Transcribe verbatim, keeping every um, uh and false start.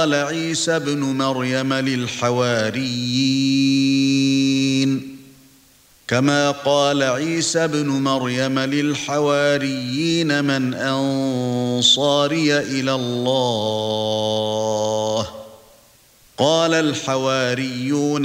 قال عيسى ابن مريم للحواريين كما قال عيسى ابن مريم للحواريين من أنصاري إلى الله قال الحواريون